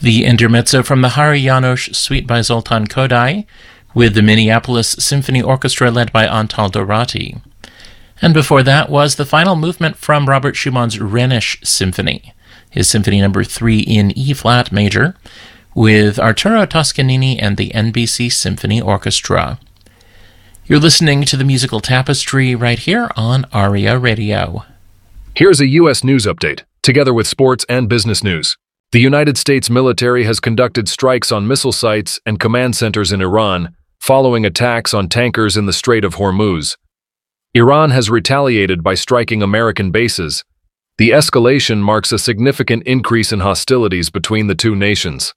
The intermezzo from the Hari Janos Suite by Zoltan Kodály, with the Minneapolis Symphony Orchestra led by Antal Dorati. And before that was the final movement from Robert Schumann's Rhenish Symphony, his Symphony No. 3 in E-flat major, with Arturo Toscanini and the NBC Symphony Orchestra. You're listening to the Musical Tapestry right here on ARIA Radio. Here's a U.S. news update, together with sports and business news. The United States military has conducted strikes on missile sites and command centers in Iran, following attacks on tankers in the Strait of Hormuz. Iran has retaliated by striking American bases. The escalation marks a significant increase in hostilities between the two nations.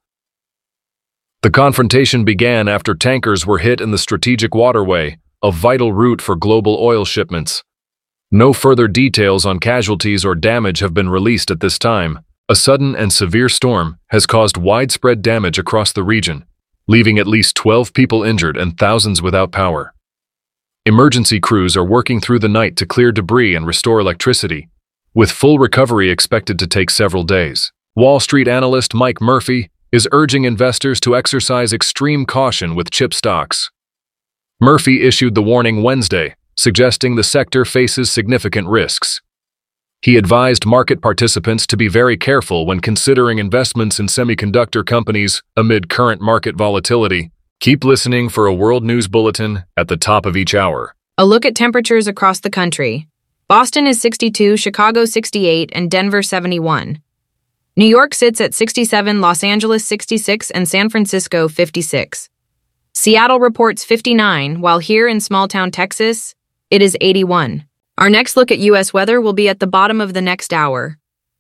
The confrontation began after tankers were hit in the strategic waterway, a vital route for global oil shipments. No further details on casualties or damage have been released at this time. A sudden and severe storm has caused widespread damage across the region, leaving at least 12 people injured and thousands without power. Emergency crews are working through the night to clear debris and restore electricity, with full recovery expected to take several days. Wall Street analyst Mike Murphy is urging investors to exercise extreme caution with chip stocks. Murphy issued the warning Wednesday, suggesting the sector faces significant risks. He advised market participants to be very careful when considering investments in semiconductor companies amid current market volatility. Keep listening for a world news bulletin at the top of each hour. A look at temperatures across the country. Boston is 62, Chicago 68, and Denver 71. New York sits at 67, Los Angeles 66, and San Francisco 56. Seattle reports 59, while here in small-town Texas, it is 81. Our next look at U.S. weather will be at the bottom of the next hour.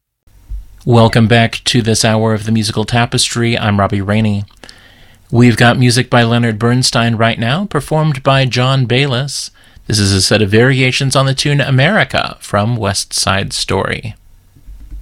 Welcome back to this hour of the Musical Tapestry. I'm Robbie Rainey. We've got music by Leonard Bernstein right now, performed by John Bayliss. This is a set of variations on the tune America from West Side Story.